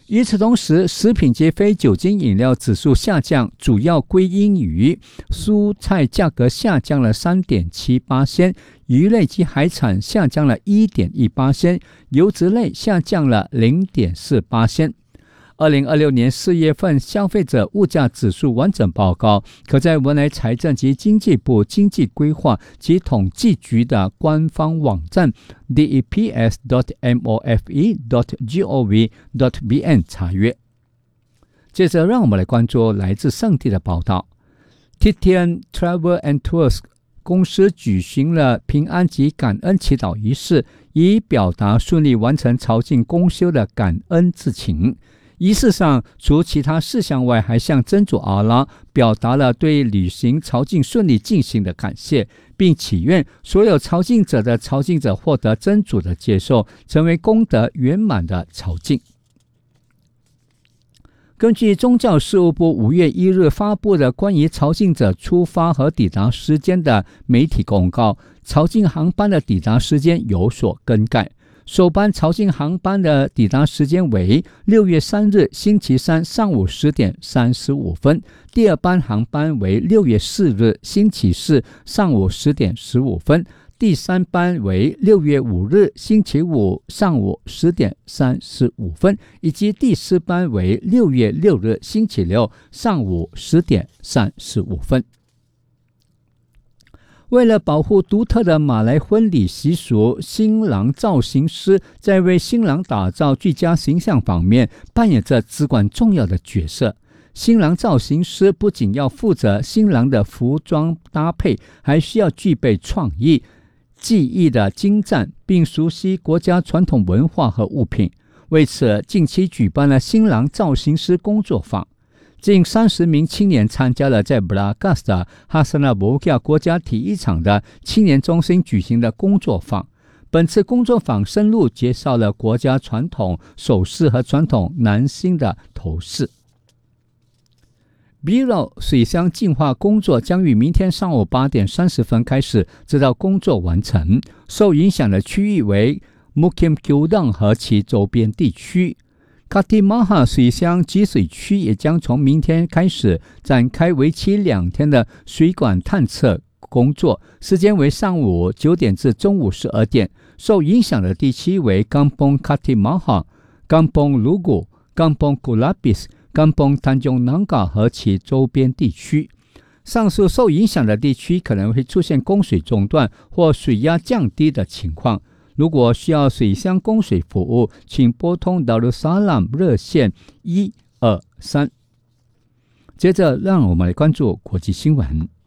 与此同时，食品及非酒精饮料指数下降，主要归因于蔬菜价格下降了 3.7%， 鱼类及海产下降了 1.1%， 油脂类下降了 0.4%。2026年4月份消费者物价指数完整报告可在文莱财政及经济部经济规划及统计局的官方网站 deps.mofe.gov.bn 查阅。接着让我们来关注来自圣地的报道。 Titian Travel and Tours 公司举行了平安及感恩祈祷仪式，以表达顺利完成朝觐公休的感恩之情。仪式上，除其他事项外，还向真主阿拉表达了对旅行朝觐顺利进行的感谢，并祈愿所有朝觐者的朝觐者获得真主的接受，成为功德圆满的朝觐。根据宗教事务部5月1日发布的关于朝觐者出发和抵达时间的媒体公告，朝觐航班的抵达时间有所更改。首班朝觐航班的抵达时间为6月3日星期三上午10点35分，第二班航班为6月4日星期四上午10点15分，第三班为6月5日星期五上午10点35分，以及第四班为6月6日星期六上午10点35分。为了保护独特的马来婚礼习俗，新郎造型师在为新郎打造最佳形象方面扮演着至关重要的角色。新郎造型师不仅要负责新郎的服装搭配，还需要具备创意、技艺的精湛，并熟悉国家传统文化和物品。为此，近期举办了新郎造型师工作坊。近30名青年参加了在布拉加斯的哈萨纳博亚国家体育场的青年中心举行的工作坊。本次工作坊深入介绍了国家传统首饰和传统男性的头饰。Biro 水箱净化工作将于明天上午8点30分开始，直到工作完成。受影响的区域为 Mukim Kudang 和其周边地区。卡蒂马哈水箱集水区也将从明天开始展开为期2天的水管探测工作，时间为上午9点至中午12点。受影响的地区为 Kampung Katimaha、Kampung Lugu、Kampung Kulapis、Kampung Tanjung Nangka 和其周边地区。上述受影响的地区可能会出现供水中断或水压降低的情况。如果需要水箱供水服务，请拨通达鲁萨拉姆热线123。接着，让我们来关注国际新闻。